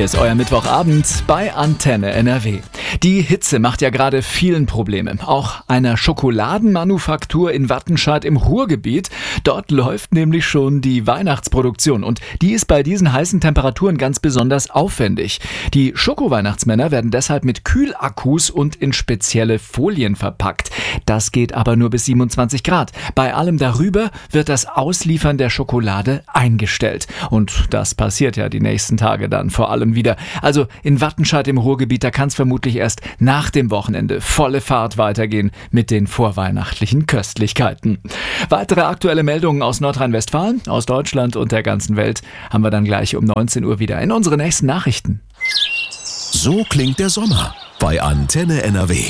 Hier ist euer Mittwochabend bei Antenne NRW. Die Hitze macht ja gerade vielen Probleme. Auch einer Schokoladenmanufaktur in Wattenscheid im Ruhrgebiet. Dort läuft nämlich schon die Weihnachtsproduktion und die ist bei diesen heißen Temperaturen ganz besonders aufwendig. Die Schoko-Weihnachtsmänner werden deshalb mit Kühlakkus und in spezielle Folien verpackt. Das geht aber nur bis 27 Grad. Bei allem darüber wird das Ausliefern der Schokolade eingestellt. Und das passiert ja die nächsten Tage dann vor allem wieder. Also in Wattenscheid im Ruhrgebiet, da kann es vermutlich erst nach dem Wochenende volle Fahrt weitergehen mit den vorweihnachtlichen Köstlichkeiten. Weitere aktuelle Meldungen aus Nordrhein-Westfalen, aus Deutschland und der ganzen Welt haben wir dann gleich um 19 Uhr wieder in unseren nächsten Nachrichten. So klingt der Sommer bei Antenne NRW.